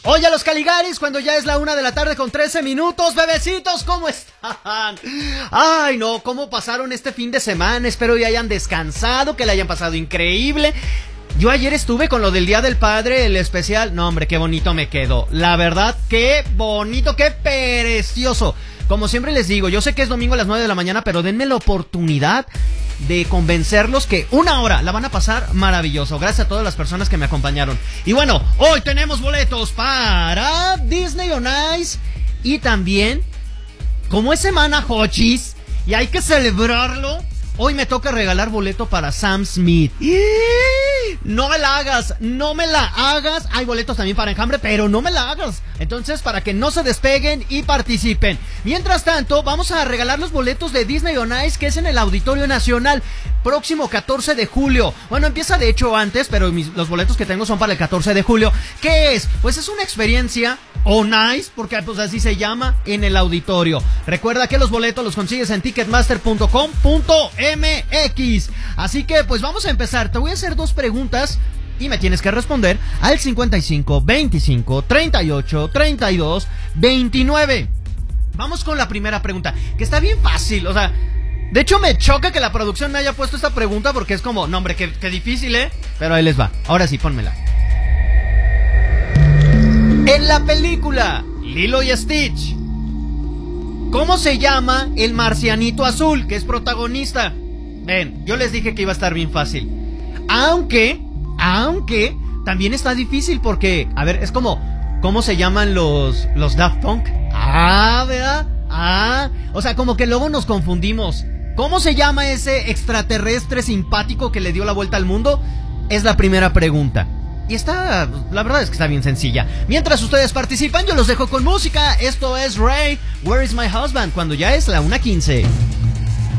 Oye, los Caligaris, cuando ya es la 1:13 p.m, bebecitos, ¿cómo están? Ay, no, ¿cómo pasaron este fin de semana? Espero ya hayan descansado, que le hayan pasado increíble. Yo ayer estuve con lo del Día del Padre, el especial. No, hombre, qué bonito me quedó. La verdad, qué bonito, qué precioso. Como siempre les digo, yo sé que es domingo a las 9 de la mañana, pero denme la oportunidad de convencerlos que una hora la van a pasar maravilloso. Gracias a todas las personas que me acompañaron. Y bueno, hoy tenemos boletos para Disney on Ice. Y también, como es semana Hochis y hay que celebrarlo, hoy me toca regalar boleto para Sam Smith. No me la hagas, no me la hagas. Hay boletos también para Enjambre, pero no me la hagas. Entonces, para que no se despeguen y participen. Mientras tanto, vamos a regalar los boletos de Disney on Ice, que es en el Auditorio Nacional, próximo 14 de julio. Bueno, empieza de hecho antes, pero los boletos que tengo son para el 14 de julio. ¿Qué es? Pues es una experiencia on Ice, porque pues así se llama, en el auditorio. Recuerda que los boletos los consigues en ticketmaster.com.mx. Así que pues vamos a empezar. Te voy a hacer dos preguntas y me tienes que responder al 55 25 38 32 29. Vamos con la primera pregunta, que está bien fácil. O sea, de hecho me choca que la producción me haya puesto esta pregunta, porque es como, no hombre, qué difícil, pero ahí les va. Ahora sí, pónmela. En la película Lilo y Stitch, ¿cómo se llama el marcianito azul que es protagonista? Ven, yo les dije que iba a estar bien fácil. Aunque también está difícil porque, a ver, es como, ¿cómo se llaman los Daft Punk? ¿Verdad? O sea, como que luego nos confundimos. ¿Cómo se llama ese extraterrestre simpático que le dio la vuelta al mundo? Es la primera pregunta. Y está, la verdad es que está bien sencilla. Mientras ustedes participan, yo los dejo con música. Esto es Ray, Where is my husband? Cuando ya es la 1:15.